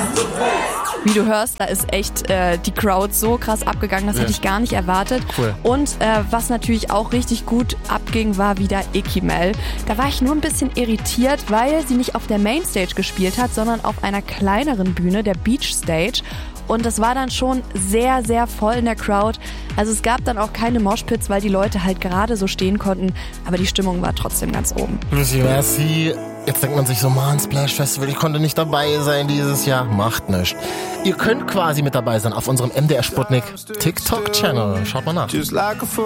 Wie du hörst, da ist echt die Crowd so krass abgegangen, das hätte ich gar nicht erwartet. Cool. Und was natürlich auch richtig gut abging, war wieder Ikimel. Da war ich nur ein bisschen irritiert, weil sie nicht auf der Mainstage gespielt hat, sondern auf einer kleineren Bühne, der Beach Stage. Und das war dann schon sehr, sehr voll in der Crowd. Also es gab dann auch keine Moshpits, weil die Leute halt gerade so stehen konnten. Aber die Stimmung war trotzdem ganz oben. Merci. Jetzt denkt man sich so, Mann, Splash Festival, ich konnte nicht dabei sein dieses Jahr. Macht nichts. Ihr könnt quasi mit dabei sein auf unserem MDR Sputnik TikTok-Channel. Schaut mal nach.